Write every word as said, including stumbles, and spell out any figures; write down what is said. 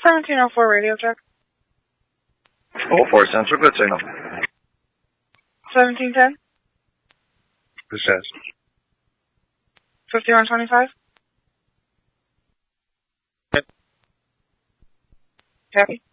seventeen oh four radio check. oh four Central, good signal. seventeen ten. Who says? fifty-one twenty-five. Copy.